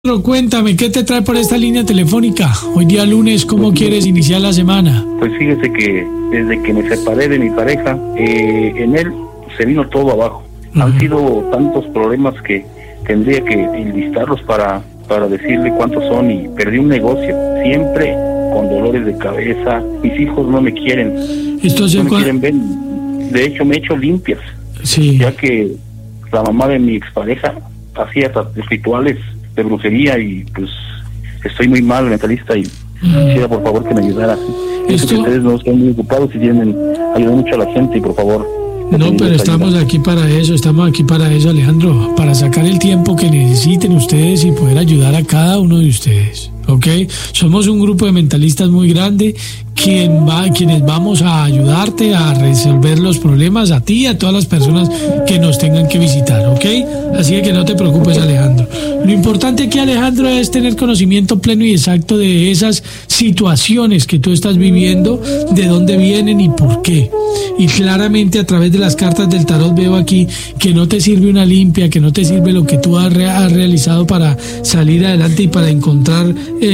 Cuéntame, ¿qué te trae por esta línea telefónica? Hoy día lunes, ¿cómo quieres iniciar la semana? Pues fíjese que desde que me separé de mi pareja, en él se vino todo abajo. Han sido tantos problemas que tendría que enlistarlos para decirle cuántos son, y perdí un negocio, siempre con dolores de cabeza. Mis hijos no me quieren, no me quieren ver. De hecho, me he hecho limpias, sí, ya que la mamá de mi expareja hacía rituales de brujería y pues estoy muy mal, mentalista, y quisiera por favor que me ayudara. Que ustedes no están muy ocupados y ayudan mucho a la gente, y por favor. No, pero estamos aquí para eso, Alejandro, para sacar el tiempo que necesiten ustedes y poder ayudar a cada uno de ustedes, ¿ok? Somos un grupo de mentalistas muy grande, quienes vamos a ayudarte a resolver los problemas, a ti y a todas las personas que nos tengan que visitar, ¿ok? Así que no te preocupes, Alejandro. Lo importante aquí, Alejandro, es tener conocimiento pleno y exacto de esas situaciones que tú estás viviendo, de dónde vienen y por qué. Y claramente a través de las cartas del tarot veo aquí que no te sirve una limpia, que no te sirve lo que tú has realizado para salir adelante y para encontrar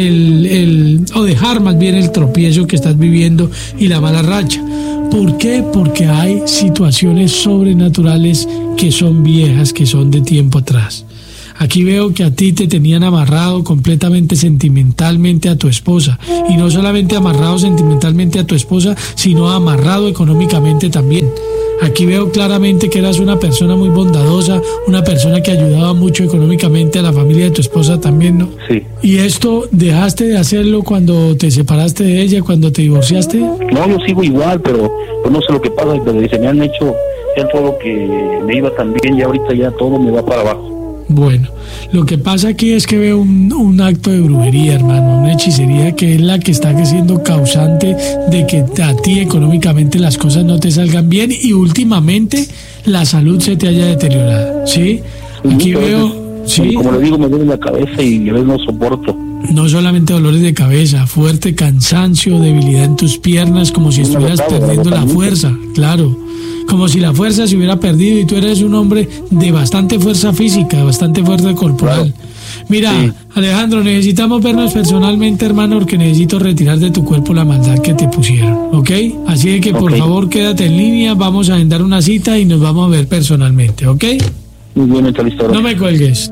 o dejar más bien el tropiezo que estás viviendo y la mala racha. ¿Por qué? Porque hay situaciones sobrenaturales que son viejas, que son de tiempo atrás. Aquí veo que a ti te tenían amarrado completamente sentimentalmente a tu esposa, y no solamente amarrado sentimentalmente a tu esposa, sino amarrado económicamente también. Aquí veo claramente que eras una persona muy bondadosa, una persona que ayudaba mucho económicamente a la familia de tu esposa también, ¿no? Sí. ¿Y esto dejaste de hacerlo cuando te separaste de ella, cuando te divorciaste? No, yo sigo igual, pero pues no sé lo que pasa, pero se me han hecho ya todo lo que me iba tan bien, y ahorita ya todo me va para abajo. Bueno, lo que pasa aquí es que veo un acto de brujería, hermano, una hechicería que es la que está siendo causante de que a ti económicamente las cosas no te salgan bien y últimamente la salud se te haya deteriorado, ¿sí? Aquí veo, sí. Como le digo, me duele la cabeza y a veces no soporto. No solamente dolores de cabeza, fuerte cansancio, debilidad en tus piernas, como si estuvieras perdiendo la fuerza, claro. Como si la fuerza se hubiera perdido, y tú eres un hombre de bastante fuerza física, bastante fuerza corporal. Claro. Mira, sí. Alejandro, necesitamos vernos personalmente, hermano, porque necesito retirar de tu cuerpo la maldad que te pusieron, ¿ok? Así que por favor quédate en línea, vamos a agendar una cita y nos vamos a ver personalmente, ¿ok? Muy bien, mentalista. No me cuelgues.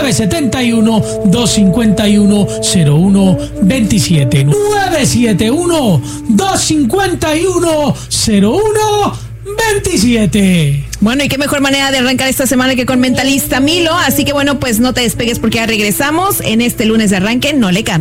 971-251-0127. 971-251-0127. Bueno, y qué mejor manera de arrancar esta semana que con Mentalista Milo. Así que bueno, pues no te despegues porque ya regresamos en este lunes de arranque. No le cambies.